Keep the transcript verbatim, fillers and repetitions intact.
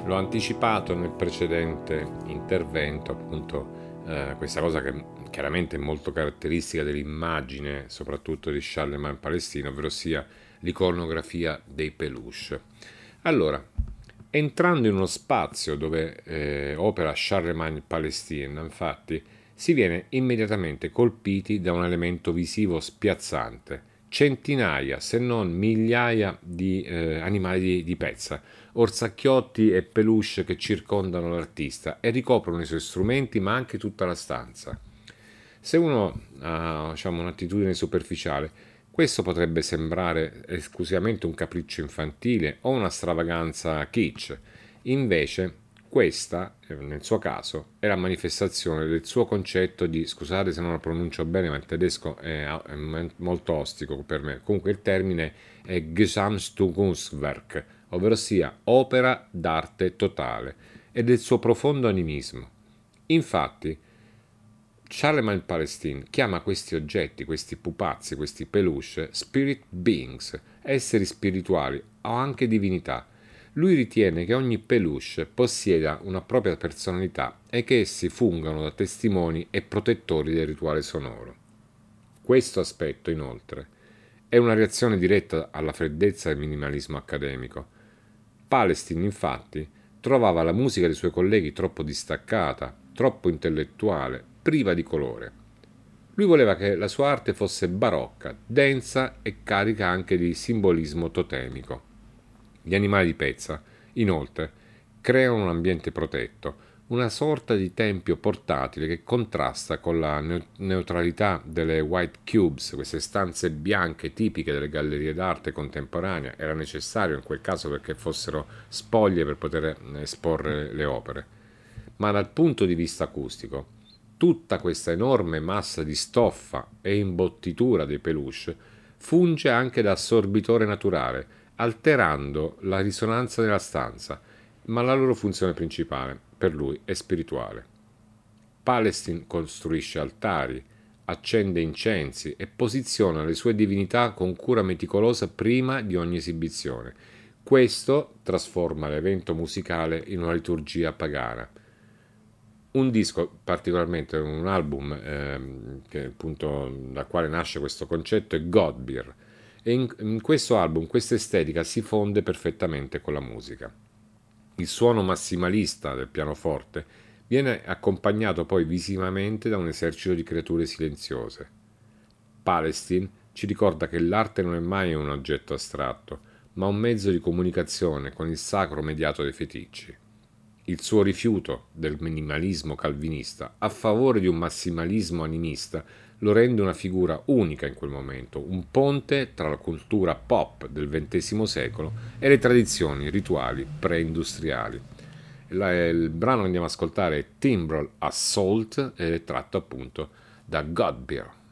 L'ho anticipato nel precedente intervento, appunto, eh, questa cosa che chiaramente è molto caratteristica dell'immagine, soprattutto di Charlemagne Palestino, ovvero sia l'iconografia dei peluche. Allora, entrando in uno spazio dove eh, opera Charlemagne Palestine, infatti, si viene immediatamente colpiti da un elemento visivo spiazzante: centinaia, se non migliaia di eh, animali di, di pezza, orsacchiotti e peluche che circondano l'artista e ricoprono i suoi strumenti, ma anche tutta la stanza. Se uno ha, diciamo, un'attitudine superficiale, questo potrebbe sembrare esclusivamente un capriccio infantile o una stravaganza kitsch. Invece, questa, nel suo caso, è la manifestazione del suo concetto di, scusate se non lo pronuncio bene, ma il tedesco è, è molto ostico per me, comunque il termine è Gesamtkunstwerk, ovvero sia opera d'arte totale, e del suo profondo animismo. Infatti, Charlemagne Palestine chiama questi oggetti, questi pupazzi, questi peluche, spirit beings, esseri spirituali o anche divinità. Lui ritiene che ogni peluche possieda una propria personalità e che essi fungano da testimoni e protettori del rituale sonoro. Questo aspetto, inoltre, è una reazione diretta alla freddezza del minimalismo accademico. Palestine, infatti, trovava la musica dei suoi colleghi troppo distaccata, troppo intellettuale, priva di colore. Lui voleva che la sua arte fosse barocca, densa e carica anche di simbolismo totemico. Gli animali di pezza, inoltre, creano un ambiente protetto, una sorta di tempio portatile che contrasta con la neutralità delle white cubes, queste stanze bianche tipiche delle gallerie d'arte contemporanea. Era necessario in quel caso perché fossero spoglie per poter esporre le opere. Ma dal punto di vista acustico, tutta questa enorme massa di stoffa e imbottitura dei peluche funge anche da assorbitore naturale, alterando la risonanza della stanza, ma la loro funzione principale, per lui, è spirituale. Palestine costruisce altari, accende incensi e posiziona le sue divinità con cura meticolosa prima di ogni esibizione. Questo trasforma l'evento musicale in una liturgia pagana. Un disco, particolarmente un album ehm, che appunto dal quale nasce questo concetto, è Godbeer, e in, in questo album questa estetica si fonde perfettamente con la musica. Il suono massimalista del pianoforte viene accompagnato poi visivamente da un esercito di creature silenziose. Palestine ci ricorda che l'arte non è mai un oggetto astratto, ma un mezzo di comunicazione con il sacro mediato dei feticci. Il suo rifiuto del minimalismo calvinista a favore di un massimalismo animista lo rende una figura unica in quel momento, un ponte tra la cultura pop del ventesimo secolo e le tradizioni rituali pre-industriali. Il brano che andiamo ad ascoltare è Timbrel Assault ed è tratto appunto da Godbeer.